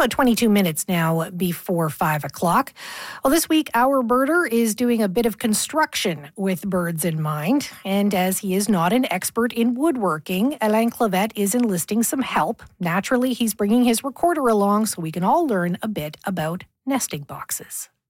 about 22 minutes now before 5 o'clock. Well, this week, our birder is doing a bit of construction with birds in mind. And as he is not an expert in woodworking, Alain Clavette is enlisting some help. Naturally, he's bringing his recorder along so we can all learn a bit about nesting boxes.